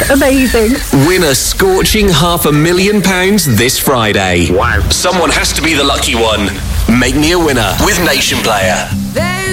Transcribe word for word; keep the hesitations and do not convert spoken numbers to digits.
Amazing. Win a scorching half a million pounds this Friday. Wow. Someone has to be the lucky one. Make me a winner with Nation Player.